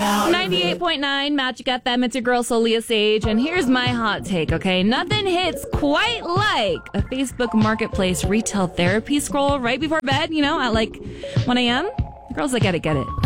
98.9 Magic FM. It's your girl, Solia Sage. And here's my hot take, okay? Nothing hits quite like a Facebook Marketplace retail therapy scroll right before bed, at like 1 a.m. Girls that get it.